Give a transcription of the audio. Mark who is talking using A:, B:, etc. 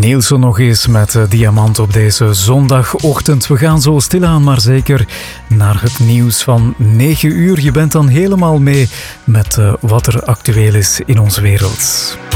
A: Nielsen nog eens met Diamant op deze zondagochtend. We gaan zo stilaan maar zeker naar het nieuws van 9 uur. Je bent dan helemaal mee met wat er actueel is in onze wereld.